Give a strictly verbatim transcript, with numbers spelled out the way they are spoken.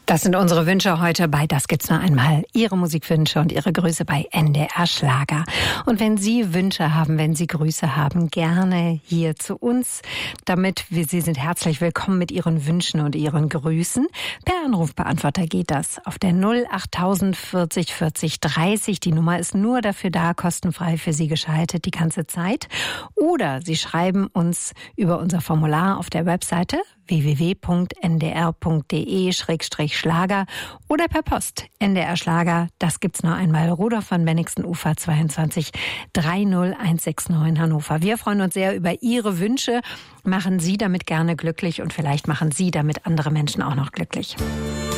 Das sind unsere Wünsche heute bei Das gibt's nur einmal. Ihre Musikwünsche und Ihre Grüße bei N D R Schlager. Und wenn Sie Wünsche haben, wenn Sie Grüße haben, gerne hier zu uns. Damit wir, Sie sind herzlich willkommen mit Ihren Wünschen und Ihren Grüßen. Per Anrufbeantworter geht das auf der null achttausend vierzig vierzig dreißig. Die Nummer ist nur dafür da, kostenfrei für Sie geschaltet die ganze Zeit. Oder Sie schreiben uns über unser Formular auf der Webseite w w w punkt n d r punkt d e slash Schlager oder per Post. N D R Schlager, das gibt's nur einmal. Rudolf von Bennigsen-Ufer zweiundzwanzig drei null eins sechs neun Hannover. Wir freuen uns sehr über Ihre Wünsche. Machen Sie damit gerne glücklich und vielleicht machen Sie damit andere Menschen auch noch glücklich.